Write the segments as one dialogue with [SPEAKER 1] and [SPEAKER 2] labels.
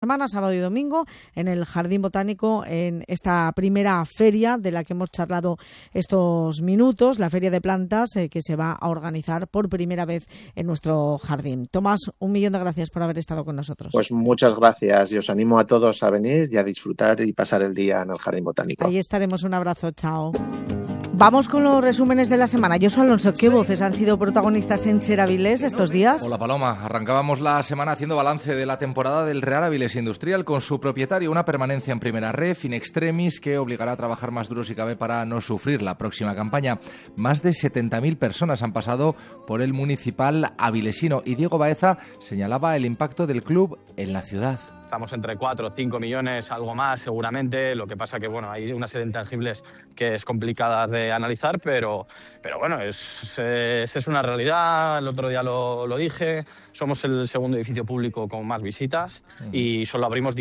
[SPEAKER 1] semana, sábado y domingo, en el Jardín Botánico, en esta primera feria de la que hemos charlado estos minutos, la Feria de Plantas, que se va a organizar por primera vez en nuestro jardín. Tomás, 1.000.000 de gracias por haber estado con nosotros.
[SPEAKER 2] Pues muchas gracias y os animo a todos a venir y a disfrutar y pasar el día en el Jardín Botánico.
[SPEAKER 1] Ahí estaremos, un abrazo, chao. Vamos con los resúmenes de la semana. Josu Alonso, ¿qué voces han sido protagonistas en Ser Avilés estos días?
[SPEAKER 3] Hola Paloma, arrancábamos la semana haciendo balance de la temporada del Real Avilés Industrial con su propietario, una permanencia en primera ref, in extremis, que obligará a trabajar más duro si cabe para no sufrir la próxima campaña. Más de 70.000 personas han pasado por el municipal avilesino y Diego Baeza señalaba el impacto del club en la ciudad.
[SPEAKER 4] Estamos entre 4 o 5 millones, algo más seguramente. Lo que pasa que bueno, hay una serie de intangibles que es complicadas de analizar, pero bueno, es una realidad. El otro día lo dije. Somos el segundo edificio público con más visitas y solo abrimos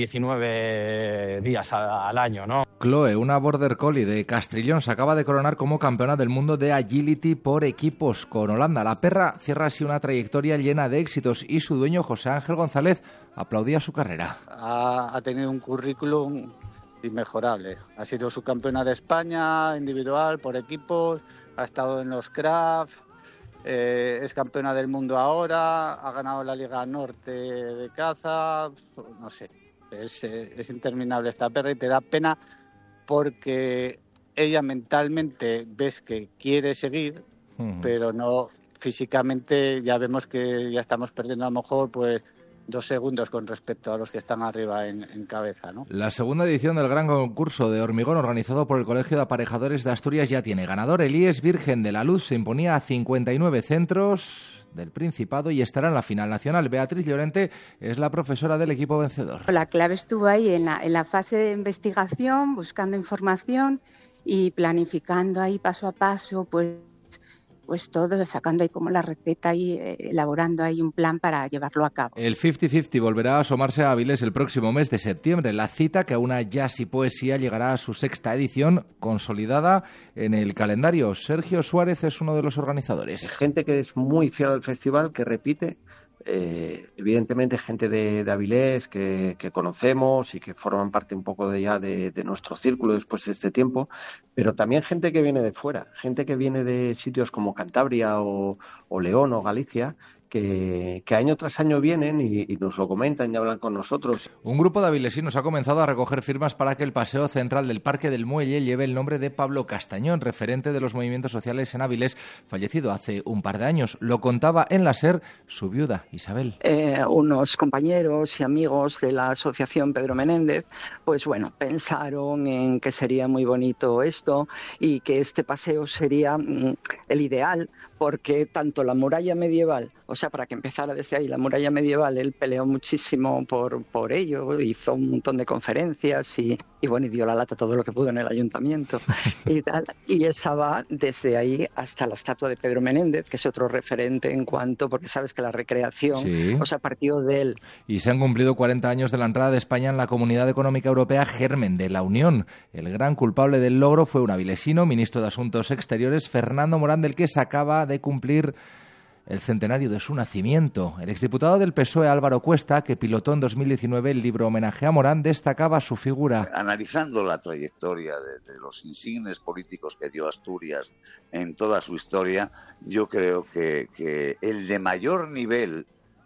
[SPEAKER 4] 19 días al año, ¿no?
[SPEAKER 3] Chloe, una border collie de Castrillón, se acaba de coronar como campeona del mundo de agility por equipos con Holanda. La perra cierra así una trayectoria llena de éxitos y su dueño, José Ángel González, aplaudía su carrera.
[SPEAKER 5] Ha tenido un currículum inmejorable. Ha sido subcampeona de España individual por equipos, ha estado en los CRAF, es campeona del mundo ahora, ha ganado la Liga Norte de caza, no sé, es interminable esta perra y te da pena porque ella mentalmente ves que quiere seguir, pero no físicamente. Ya vemos que ya estamos perdiendo a lo mejor pues 2 segundos con respecto a los que están arriba en cabeza, ¿no?
[SPEAKER 3] La segunda edición del gran concurso de hormigón organizado por el Colegio de Aparejadores de Asturias ya tiene ganador. El IES Virgen de la Luz se imponía a 59 centros del Principado y estará en la final nacional. Beatriz Llorente es la profesora del equipo vencedor.
[SPEAKER 6] La clave estuvo ahí en la fase de investigación, buscando información y planificando ahí paso a paso, pues todo, sacando ahí como la receta y elaborando ahí un plan para llevarlo a cabo.
[SPEAKER 3] El 50-50 volverá a asomarse a Avilés el próximo mes de septiembre. La cita, que aúna jazz y poesía, llegará a su 6ª edición, consolidada en el calendario. Sergio Suárez es uno de los organizadores.
[SPEAKER 7] Gente que es muy fiel al festival, que repite. Evidentemente gente de Avilés que conocemos y que forman parte un poco de nuestro círculo después de este tiempo, pero también gente que viene de fuera, gente que viene de sitios como Cantabria o León o Galicia, que año tras año vienen y nos lo comentan y hablan con nosotros.
[SPEAKER 3] Un grupo de avilesinos ha comenzado a recoger firmas para que el paseo central del Parque del Muelle lleve el nombre de Pablo Castañón, referente de los movimientos sociales en Avilés, fallecido hace un par de años. Lo contaba en la SER su viuda, Isabel.
[SPEAKER 8] Unos compañeros y amigos de la asociación Pedro Menéndez, pues bueno, pensaron en que sería muy bonito esto y que este paseo sería el ideal, porque tanto la muralla medieval, o sea, para que empezara desde ahí, la muralla medieval, él peleó muchísimo por ello, hizo un montón de conferencias y bueno, y dio la lata todo lo que pudo en el ayuntamiento y tal. Y esa va desde ahí hasta la estatua de Pedro Menéndez, que es otro referente en cuanto, porque sabes que la recreación, sí, o sea, partió de él.
[SPEAKER 3] Y se han cumplido 40 años de la entrada de España en la Comunidad Económica Europea, germen de la Unión. El gran culpable del logro fue un avilesino, ministro de Asuntos Exteriores, Fernando Morán, del que se acaba de cumplir el centenario de su nacimiento. El exdiputado del PSOE, Álvaro Cuesta, que pilotó en 2019 el libro Homenaje a Morán, destacaba su figura.
[SPEAKER 9] Analizando la trayectoria de los insignes políticos que dio Asturias en toda su historia, yo creo que el de mayor nivel,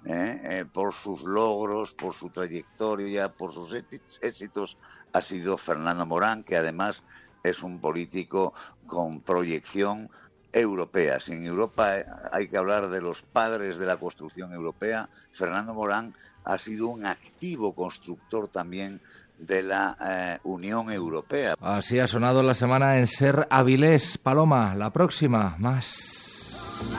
[SPEAKER 9] por sus logros, por su trayectoria, por sus éxitos, ha sido Fernando Morán, que además es un político con proyección europea. Si en Europa hay que hablar de los padres de la construcción europea, Fernando Morán ha sido un activo constructor también de la Unión Europea.
[SPEAKER 3] Así ha sonado la semana en Ser Avilés. Paloma, la próxima, más.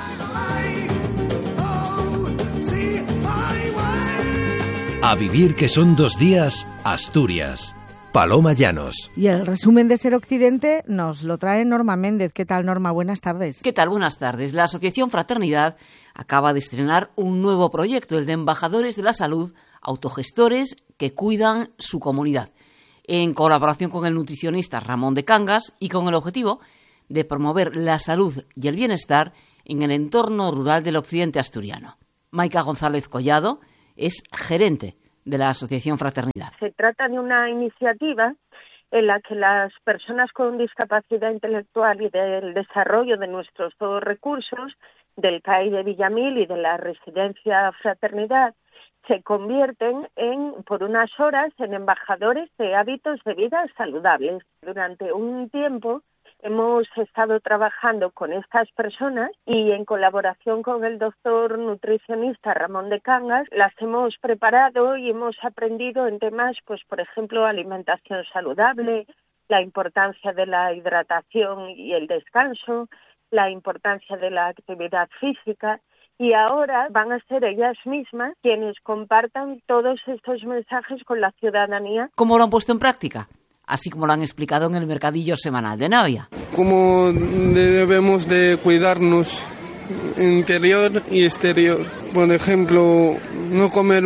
[SPEAKER 10] A vivir, que son 2 días, Asturias. Paloma Llanos.
[SPEAKER 1] Y el resumen de Ser Occidente nos lo trae Norma Méndez. ¿Qué tal, Norma? Buenas tardes.
[SPEAKER 11] ¿Qué tal? Buenas tardes. La Asociación Fraternidad acaba de estrenar un nuevo proyecto, el de embajadores de la salud, autogestores que cuidan su comunidad, en colaboración con el nutricionista Ramón de Cangas y con el objetivo de promover la salud y el bienestar en el entorno rural del occidente asturiano. Maica González Collado es gerente de la Asociación Fraternidad.
[SPEAKER 12] Se trata de una iniciativa en la que las personas con discapacidad intelectual y del desarrollo de nuestros todos recursos, del CAI de Villamil y de la Residencia Fraternidad, se convierten por unas horas en embajadores de hábitos de vida saludables. Durante un tiempo hemos estado trabajando con estas personas y en colaboración con el doctor nutricionista Ramón de Cangas las hemos preparado y hemos aprendido en temas, pues por ejemplo, alimentación saludable, la importancia de la hidratación y el descanso, la importancia de la actividad física. Y ahora van a ser ellas mismas quienes compartan todos estos mensajes con la ciudadanía.
[SPEAKER 11] ¿Cómo lo han puesto en práctica? Así como lo han explicado en el mercadillo semanal de Navia.
[SPEAKER 13] Cómo debemos de cuidarnos interior y exterior. Por ejemplo, no comer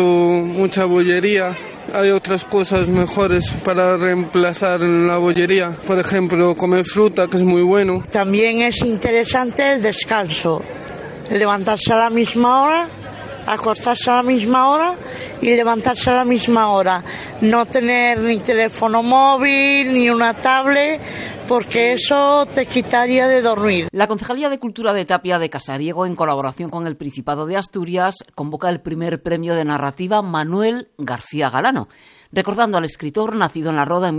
[SPEAKER 13] mucha bollería. Hay otras cosas mejores para reemplazar la bollería. Por ejemplo, comer fruta, que es muy bueno.
[SPEAKER 14] También es interesante el descanso. Levantarse a la misma hora, acostarse a la misma hora y levantarse a la misma hora. No tener ni teléfono móvil ni una tablet, porque eso te quitaría de dormir.
[SPEAKER 11] La Concejalía de Cultura de Tapia de Casariego, en colaboración con el Principado de Asturias, convoca el primer premio de narrativa Manuel García Galano, recordando al escritor nacido en La Roda en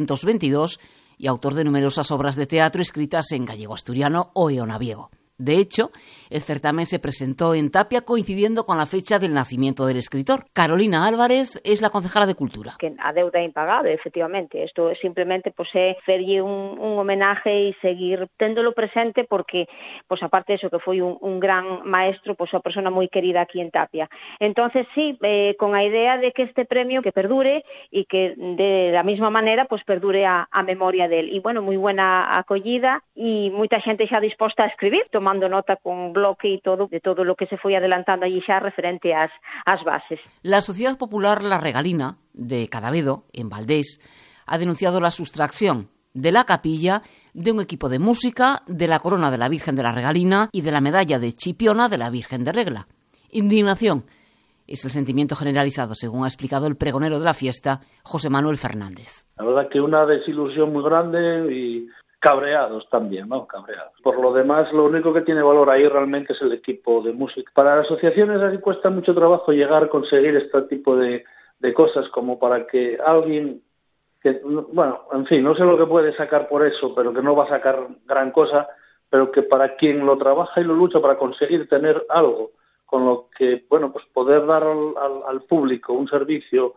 [SPEAKER 11] 1922 y autor de numerosas obras de teatro escritas en gallego-asturiano o eonaviego. De hecho, el certamen se presentó en Tapia coincidiendo con la fecha del nacimiento del escritor. Carolina Álvarez es la concejala de Cultura.
[SPEAKER 15] Que a deuda é impagable, efectivamente. Isto é simplemente hacerlle un homenaje e seguir téndolo presente porque, aparte de eso, que foi un gran maestro, a persona moi querida aquí en Tapia. Entonces, sí, con a idea de que este premio que perdure e que de la misma manera perdure a memoria del. E, moi buena acollida e moita xente xa disposta a escribir, tomando nota con bloque y todo, de todo lo que se fue adelantando allí ya referente a las bases.
[SPEAKER 11] La Sociedad Popular La Regalina, de Cadavedo, en Valdés, ha denunciado la sustracción de la capilla de un equipo de música, de la corona de la Virgen de la Regalina y de la medalla de Chipiona de la Virgen de Regla. Indignación es el sentimiento generalizado, según ha explicado el pregonero de la fiesta, José Manuel Fernández.
[SPEAKER 16] La verdad que una desilusión muy grande y cabreados también, ¿no? Cabreados. Por lo demás, lo único que tiene valor ahí realmente es el equipo de música. Para las asociaciones así cuesta mucho trabajo llegar a conseguir este tipo de cosas, como para que alguien que, en fin, no sé lo que puede sacar por eso, pero que no va a sacar gran cosa, pero que para quien lo trabaja y lo lucha para conseguir tener algo con lo que, poder dar al público un servicio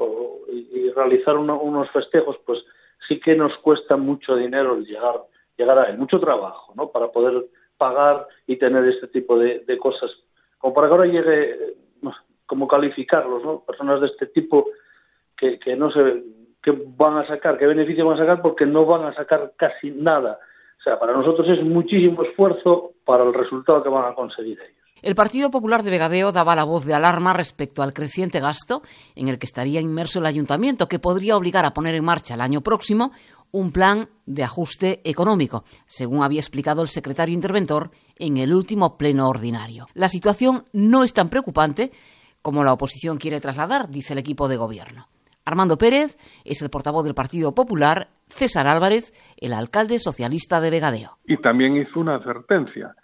[SPEAKER 16] y realizar unos festejos, sí que nos cuesta mucho dinero llegar a él, mucho trabajo, ¿no? Para poder pagar y tener este tipo de cosas. Como para que ahora llegue, como calificarlos, ¿no? Personas de este tipo que no sé qué van a sacar, qué beneficio van a sacar, porque no van a sacar casi nada. O sea, para nosotros es muchísimo esfuerzo para el resultado que van a conseguir ellos.
[SPEAKER 11] El Partido Popular de Vegadeo daba la voz de alarma respecto al creciente gasto en el que estaría inmerso el ayuntamiento, que podría obligar a poner en marcha el año próximo un plan de ajuste económico, según había explicado el secretario interventor en el último pleno ordinario. La situación no es tan preocupante como la oposición quiere trasladar, dice el equipo de gobierno. Armando Pérez es el portavoz del Partido Popular, César Álvarez, el alcalde socialista de Vegadeo.
[SPEAKER 17] Y también hizo una advertencia.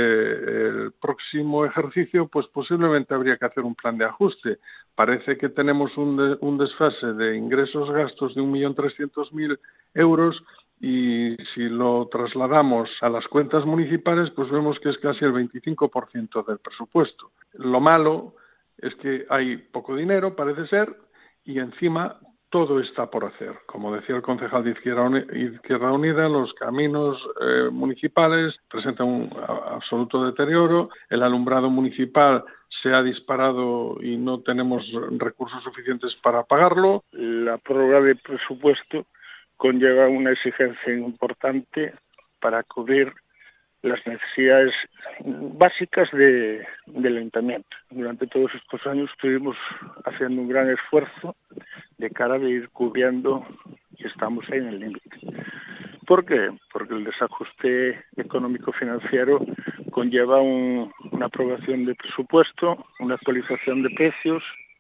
[SPEAKER 17] El próximo ejercicio, posiblemente habría que hacer un plan de ajuste. Parece que tenemos un desfase de ingresos-gastos de 1.300.000 euros y si lo trasladamos a las cuentas municipales, vemos que es casi el 25% del presupuesto. Lo malo es que hay poco dinero, parece ser, y encima todo está por hacer. Como decía el concejal de Izquierda Unida, los caminos municipales presentan un absoluto deterioro, el alumbrado municipal se ha disparado y no tenemos recursos suficientes para pagarlo.
[SPEAKER 18] La prórroga del presupuesto conlleva una exigencia importante para cubrir las necesidades básicas del ayuntamiento. Durante todos estos años estuvimos haciendo un gran esfuerzo de cara a ir cubriendo y estamos ahí en el límite. ¿Por qué? Porque el desajuste económico-financiero conlleva una aprobación de presupuesto, una actualización de precios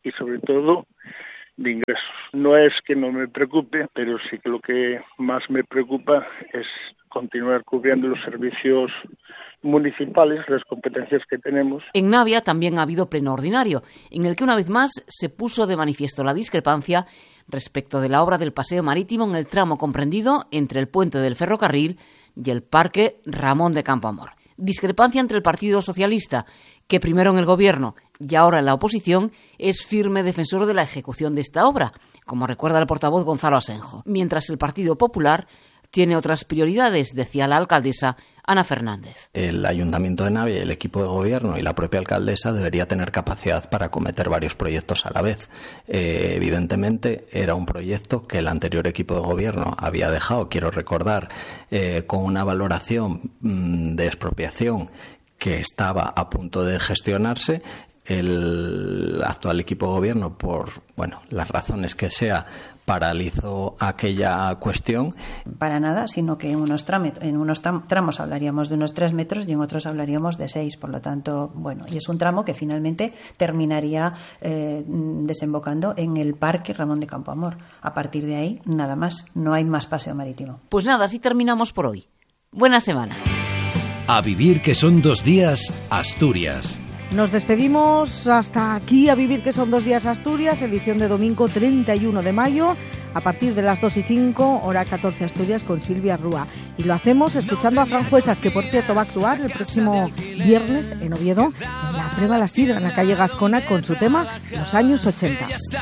[SPEAKER 18] y sobre todo de ingresos. No es que no me preocupe, pero sí que lo que más me preocupa es continuar cubriendo los servicios municipales, las competencias que tenemos.
[SPEAKER 11] En Navia también ha habido pleno ordinario, en el que una vez más se puso de manifiesto la discrepancia respecto de la obra del paseo marítimo en el tramo comprendido entre el puente del ferrocarril y el Parque Ramón de Campoamor. Discrepancia entre el Partido Socialista, que primero en el gobierno y ahora en la oposición es firme defensor de la ejecución de esta obra, como recuerda el portavoz Gonzalo Asenjo, mientras el Partido Popular tiene otras prioridades, decía la alcaldesa Ana Fernández.
[SPEAKER 19] El Ayuntamiento de Navia, el equipo de gobierno y la propia alcaldesa debería tener capacidad para acometer varios proyectos a la vez. Evidentemente era un proyecto que el anterior equipo de gobierno había dejado, quiero recordar, con una valoración de expropiación que estaba a punto de gestionarse. El actual equipo de gobierno, por las razones que sea, paralizó aquella cuestión.
[SPEAKER 20] Para nada, sino que en unos tramos hablaríamos de unos 3 metros y en otros hablaríamos de 6. Por lo tanto, y es un tramo que finalmente terminaría desembocando en el Parque Ramón de Campoamor. A partir de ahí, nada más. No hay más paseo marítimo.
[SPEAKER 11] Pues nada, así terminamos por hoy. Buena semana.
[SPEAKER 10] A vivir que son 2 días, Asturias.
[SPEAKER 1] Nos despedimos hasta aquí, A vivir que son 2 días Asturias, edición de domingo 31 de mayo, a partir de las 2:05, hora 14 Asturias, con Silvia Rúa. Y lo hacemos escuchando a Fran Juesas, que por cierto va a actuar el próximo viernes en Oviedo, en la Prueba La Sidra, en la calle Gascona, con su tema Los años 80.